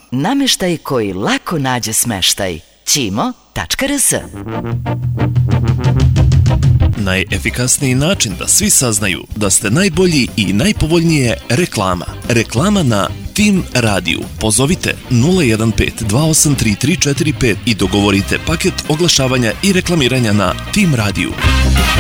namještaj koji lako nađe smeštaj. Ćimo.rs. Najefikasniji način da svi saznaju da ste najbolji i najpovoljnije reklama. Reklama na Tim Radiju. Pozovite 015 283 345 i dogovorite paket oglašavanja i reklamiranja na Tim Radiju.